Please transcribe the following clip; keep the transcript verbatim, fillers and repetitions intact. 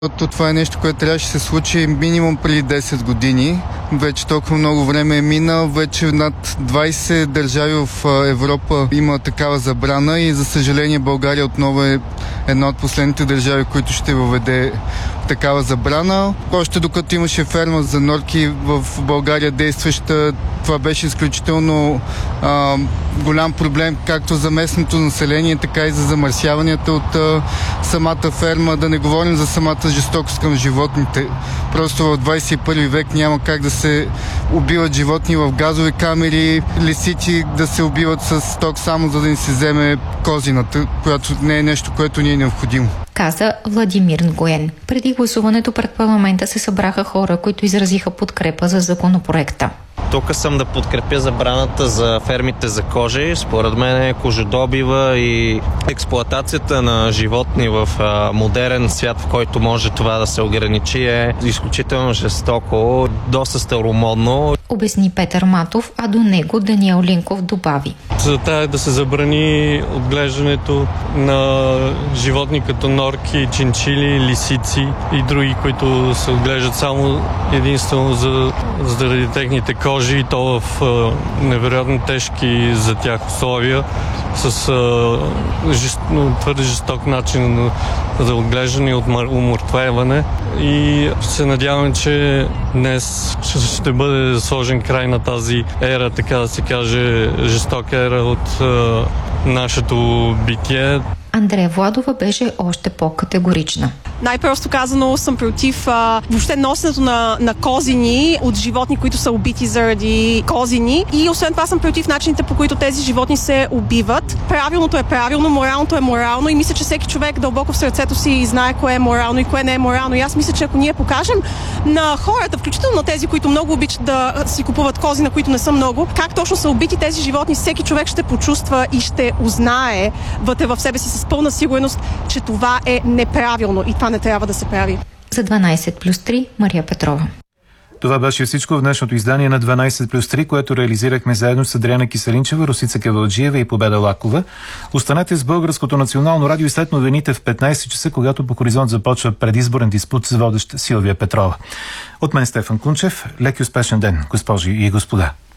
Това е нещо, което трябваше да се случи минимум преди десет години. Вече толкова много време е минал, вече над двайсет държави в Европа има такава забрана и за съжаление България отново е една от последните държави, които ще въведе такава забрана. Още докато имаше ферма за норки в България действаща, това беше изключително а, голям проблем както за местното население, така и за замърсяванията от а, самата ферма. Да не говорим за самата жестокост към животните. Просто в двайсет и първи век няма как да се убиват животни в газови камери, лисици да се убиват с ток само за да ни се вземе козината, която не е нещо, което ни е необходимо. Каза Владимир Нгоен. Преди гласуването пред парламента се събраха хора, които изразиха подкрепа за законопроекта. Тук съм да подкрепя забраната за фермите за кожи. Според мен е кожедобива и експлоатацията на животни в а, модерен свят, в който може това да се ограничи, е изключително жестоко, доста старомодно. Обясни Петър Матов, а до него Даниел Линков добави. Целта е да се забрани отглеждането на животни като норки, чинчили, лисици и други, които се отглеждат само единствено за, заради техните кожи и то в а, невероятно тежки за тях условия с а, жест, твърде жесток начин за отглеждане и умъртвяване. И се надявам, че днес ще бъде сложен край на тази ера, така да се каже, жестока ера от а, нашето битие. Андрея Владова беше още по-категорична. Най-просто казано съм против а, въобще носенето на, на козини от животни, които са убити заради козини. И освен това съм против начините, по които тези животни се убиват. Правилното е правилно, моралното е морално и мисля, че всеки човек дълбоко в сърцето си знае кое е морално и кое не е морално. И аз мисля, че ако ние покажем на хората, включително на тези, които много обичат да си купуват кози, на които не са много, как точно са убити тези животни, всеки човек ще почувства и ще узнае вътре в себе си с пълна сигурност, че това е неправилно и това не трябва да се прави. За дванайсет плюс три Мария Петрова. Това беше всичко в днешното издание на дванайсет плюс три, което реализирахме заедно с Адриана Киселинчева, Росица Кавалджиева и Победа Лакова. Останете с Българското национално радио и след новините в петнайсет часа, когато по Хоризонт започва предизборен диспут с водеща Силвия Петрова. От мен Стефан Кунчев, лек и успешен ден, госпожи и господа.